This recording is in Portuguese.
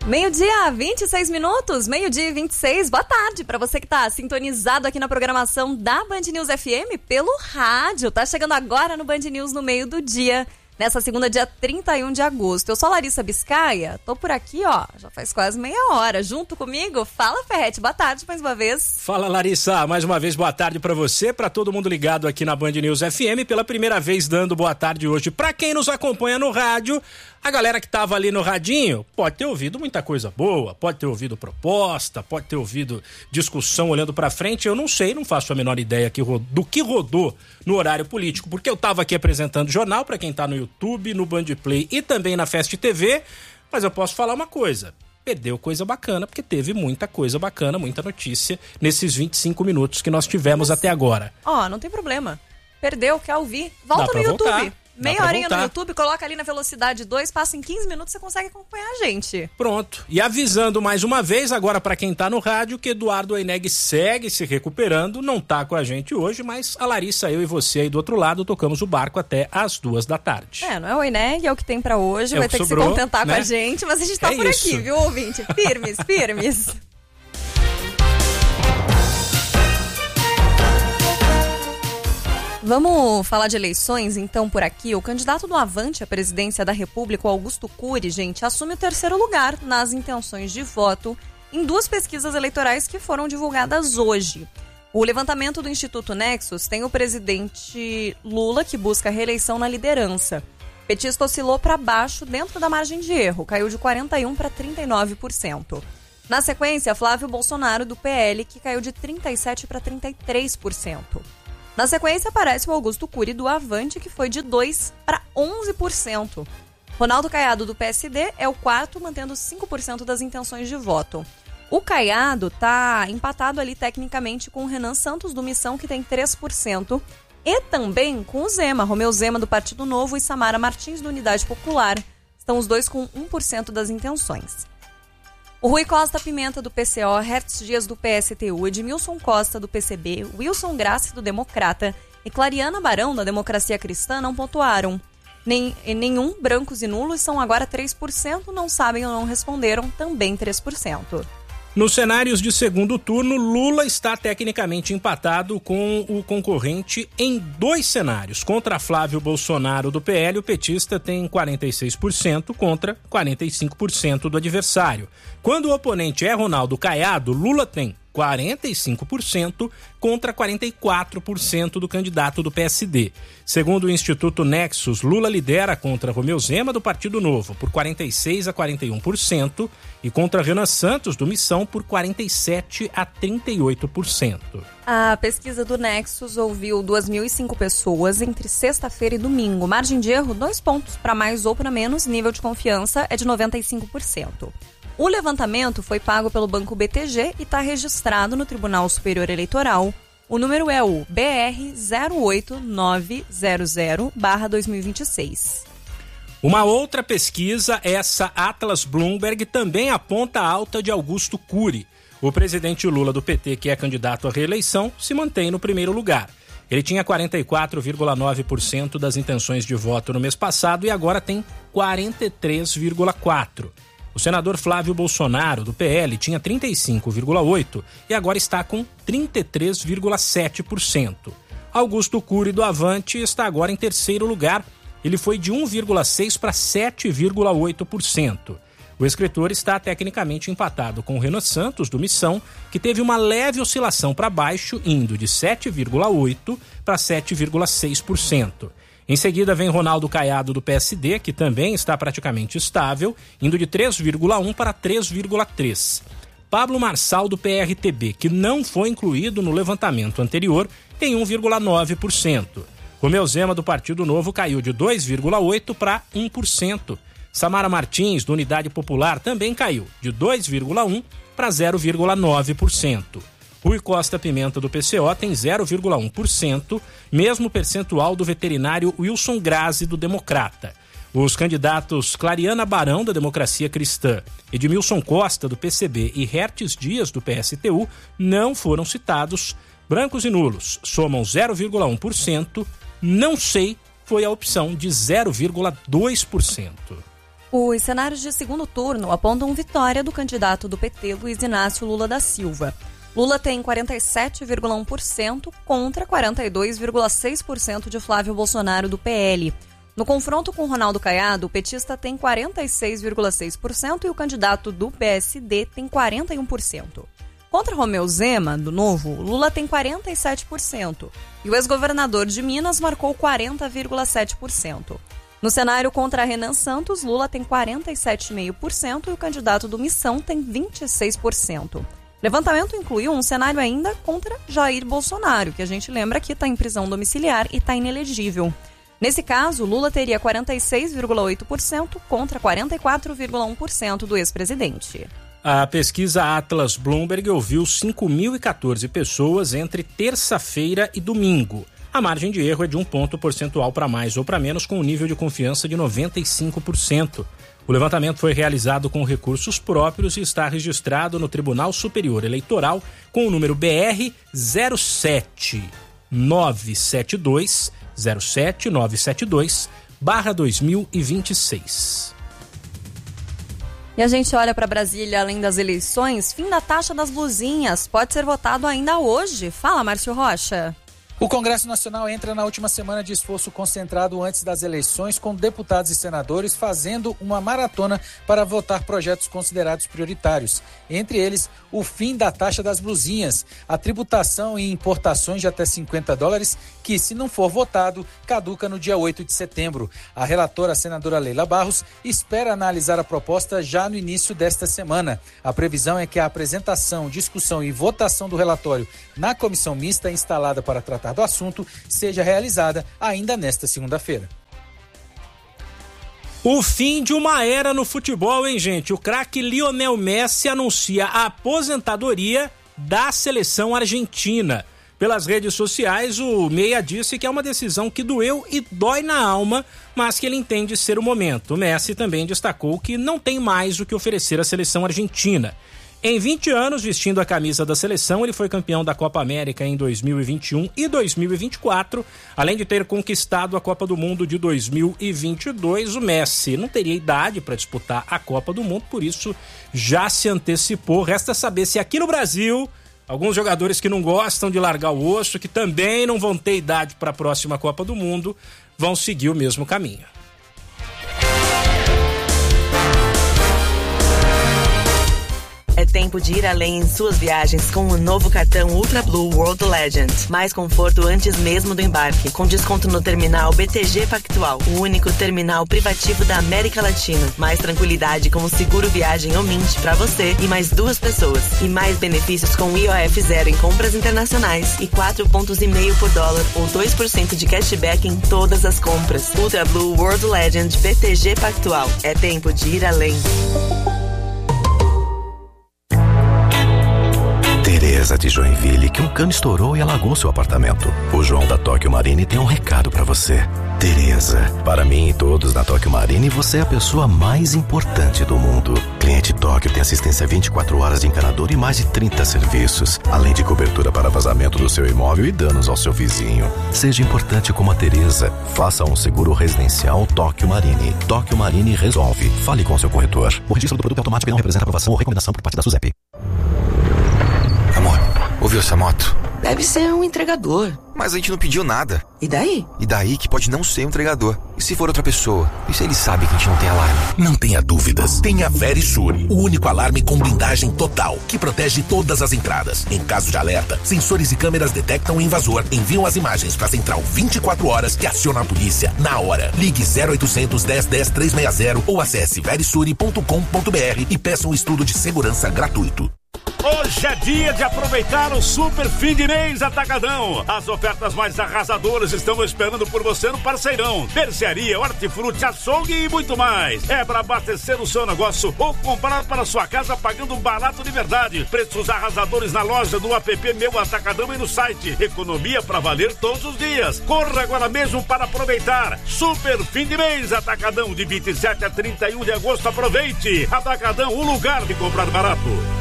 Meio-dia, 26 minutos, meio-dia e 26, boa tarde para você que tá sintonizado aqui na programação da Band News FM pelo rádio. Tá chegando agora no Band News no meio do dia, nessa segunda, dia 31 de agosto. Eu sou a Larissa Biscaia, tô por aqui, ó, já faz quase meia hora. Junto comigo, fala Ferretti, boa tarde mais uma vez. Fala Larissa, mais uma vez boa tarde pra você, pra todo mundo ligado aqui na Band News FM, pela primeira vez dando boa tarde hoje pra quem nos acompanha no rádio. A galera que tava ali no radinho pode ter ouvido muita coisa boa, pode ter ouvido proposta, pode ter ouvido discussão olhando pra frente. Eu não sei, não faço a menor ideia do que rodou no horário político, porque eu tava aqui apresentando jornal pra quem tá no YouTube, no Band Play e também na Fast TV, mas eu posso falar uma coisa. Perdeu coisa bacana, porque teve muita coisa bacana, muita notícia nesses 25 minutos que nós tivemos até agora. Ó, não tem problema. Perdeu, quer ouvir? Volta no YouTube. Voltar. Meia horinha no YouTube, coloca ali na velocidade 2, passa em 15 minutos, você consegue acompanhar a gente. Pronto. E avisando mais uma vez, agora pra quem tá no rádio, que Eduardo Oineg segue se recuperando, não tá com a gente hoje, mas a Larissa, eu e você aí do outro lado, tocamos o barco até às 2 da tarde. Não é o Oineg, é o que tem pra hoje, vai ter que se contentar com a gente, mas a gente tá por aqui, viu, ouvinte? Firmes, firmes. Vamos falar de eleições, então, por aqui. O candidato do Avante à presidência da República, o Augusto Cury, gente, assume o terceiro lugar nas intenções de voto em duas pesquisas eleitorais que foram divulgadas hoje. O levantamento do Instituto Nexus tem o presidente Lula, que busca a reeleição na liderança. O petista oscilou para baixo dentro da margem de erro, caiu de 41% para 39%. Na sequência, Flávio Bolsonaro, do PL, que caiu de 37% para 33%. Na sequência, aparece o Augusto Cury do Avante, que foi de 2% para 11%. Ronaldo Caiado, do PSD, é o quarto, mantendo 5% das intenções de voto. O Caiado está empatado ali tecnicamente com o Renan Santos, do Missão, que tem 3%, e também com o Zema, Romeu Zema, do Partido Novo, e Samara Martins, do Unidade Popular. Estão os dois com 1% das intenções. O Rui Costa Pimenta, do PCO, Hertz Dias, do PSTU, Edmilson Costa, do PCB, Wilson Grassi, do Democrata e Clariana Barão, da Democracia Cristã, não pontuaram. Nenhum, brancos e nulos, são agora 3%, não sabem ou não responderam, também 3%. Nos cenários de segundo turno, Lula está tecnicamente empatado com o concorrente em dois cenários. Contra Flávio Bolsonaro, do PL, o petista tem 46% contra 45% do adversário. Quando o oponente é Ronaldo Caiado, Lula tem 45% contra 44% do candidato do PSD. Segundo o Instituto Nexus, Lula lidera contra Romeu Zema, do Partido Novo, por 46% a 41% e contra Renan Santos, do Missão, por 47% a 38%. A pesquisa do Nexus ouviu 2.005 pessoas entre sexta-feira e domingo. Margem de erro, 2 pontos, para mais ou para menos. Nível de confiança é de 95%. O levantamento foi pago pelo Banco BTG e está registrado no Tribunal Superior Eleitoral. O número é o BR 08900/2026. Uma outra pesquisa, essa Atlas Bloomberg, também aponta a alta de Augusto Cury. O presidente Lula do PT, que é candidato à reeleição, se mantém no primeiro lugar. Ele tinha 44,9% das intenções de voto no mês passado e agora tem 43,4%. O senador Flávio Bolsonaro, do PL, tinha 35,8% e agora está com 33,7%. Augusto Cury, do Avante, está agora em terceiro lugar. Ele foi de 1,6% para 7,8%. O escritor está tecnicamente empatado com o Renan Santos, do Missão, que teve uma leve oscilação para baixo, indo de 7,8% para 7,6%. Em seguida vem Ronaldo Caiado, do PSD, que também está praticamente estável, indo de 3,1% para 3,3%. Pablo Marçal, do PRTB, que não foi incluído no levantamento anterior, tem 1,9%. Romeu Zema, do Partido Novo, caiu de 2,8% para 1%. Samara Martins, do Unidade Popular, também caiu de 2,1% para 0,9%. Rui Costa Pimenta, do PCO, tem 0,1%, mesmo percentual do veterinário Wilson Grassi, do Democrata. Os candidatos Clariana Barão, da Democracia Cristã, Edmilson Costa, do PCB e Hertz Dias, do PSTU, não foram citados. Brancos e nulos somam 0,1%, não sei foi a opção de 0,2%. Os cenários de segundo turno apontam vitória do candidato do PT, Luiz Inácio Lula da Silva. Lula tem 47,1% contra 42,6% de Flávio Bolsonaro do PL. No confronto com Ronaldo Caiado, o petista tem 46,6% e o candidato do PSD tem 41%. Contra Romeu Zema, do Novo, Lula tem 47% e o ex-governador de Minas marcou 40,7%. No cenário contra Renan Santos, Lula tem 47,5% e o candidato do Missão tem 26%. Levantamento incluiu um cenário ainda contra Jair Bolsonaro, que a gente lembra que está em prisão domiciliar e está inelegível. Nesse caso, Lula teria 46,8% contra 44,1% do ex-presidente. A pesquisa Atlas Bloomberg ouviu 5.014 pessoas entre terça-feira e domingo. A margem de erro é de 1 ponto percentual para mais ou para menos, com um nível de confiança de 95%. O levantamento foi realizado com recursos próprios e está registrado no Tribunal Superior Eleitoral com o número BR 07972/2026. E a gente olha para Brasília, além das eleições, fim da taxa das blusinhas pode ser votado ainda hoje. Fala, Márcio Rocha. O Congresso Nacional entra na última semana de esforço concentrado antes das eleições, com deputados e senadores fazendo uma maratona para votar projetos considerados prioritários. Entre eles, o fim da taxa das blusinhas, a tributação em importações de até $50, que, se não for votado, caduca no dia 8 de setembro. A relatora, a senadora Leila Barros, espera analisar a proposta já no início desta semana. A previsão é que a apresentação, discussão e votação do relatório na comissão mista instalada para tratar do assunto seja realizada ainda nesta segunda-feira. O fim de uma era no futebol, hein, gente? O craque Lionel Messi anuncia a aposentadoria da seleção argentina. Pelas redes sociais, o meia disse que é uma decisão que doeu e dói na alma, mas que ele entende ser o momento. O Messi também destacou que não tem mais o que oferecer à seleção argentina. Em 20 anos, vestindo a camisa da seleção, ele foi campeão da Copa América em 2021 e 2024, além de ter conquistado a Copa do Mundo de 2022. O Messi não teria idade para disputar a Copa do Mundo, por isso já se antecipou. Resta saber se aqui no Brasil, alguns jogadores que não gostam de largar o osso, que também não vão ter idade para a próxima Copa do Mundo, vão seguir o mesmo caminho. É tempo de ir além em suas viagens com o novo cartão Ultra Blue World Legend. Mais conforto antes mesmo do embarque, com desconto no terminal BTG Pactual, o único terminal privativo da América Latina. Mais tranquilidade com o seguro viagem ou Mint para você e mais 2 pessoas. E mais benefícios com IOF zero em compras internacionais e 4,5 pontos por dólar ou 2% de cashback em todas as compras. Ultra Blue World Legend BTG Pactual. É tempo de ir além. Tereza de Joinville, que um cano estourou e alagou seu apartamento. O João da Tóquio Marine tem um recado pra você. Tereza, para mim e todos na Tóquio Marine, você é a pessoa mais importante do mundo. Cliente Tóquio tem assistência 24 horas de encanador e mais de 30 serviços, além de cobertura para vazamento do seu imóvel e danos ao seu vizinho. Seja importante como a Tereza. Faça um seguro residencial Tóquio Marine. Tóquio Marine resolve. Fale com seu corretor. O registro do produto é automático e não representa aprovação ou recomendação por parte da SUSEP. Amor, ouviu essa moto? Deve ser um entregador. Mas a gente não pediu nada. E daí? E daí que pode não ser um entregador. E se for outra pessoa? E se ele sabe que a gente não tem alarme? Não tenha dúvidas. Tenha a Verisure, o único alarme com blindagem total, que protege todas as entradas. Em caso de alerta, sensores e câmeras detectam o invasor, enviam as imagens para a central 24 horas e aciona a polícia na hora. Ligue 0800 10 10 360 ou acesse verisure.com.br e peça um estudo de segurança gratuito. Hoje é dia de aproveitar o super fim de mês Atacadão. As ofertas mais arrasadoras estão esperando por você no Parceirão. Mercearia, hortifruti, açougue e muito mais. É para abastecer o seu negócio ou comprar para sua casa pagando barato de verdade. Preços arrasadores na loja, no app Meu Atacadão e no site. Economia para valer todos os dias. Corra agora mesmo para aproveitar. Super fim de mês Atacadão, de 27 a 31 de agosto. Aproveite. Atacadão, o lugar de comprar barato.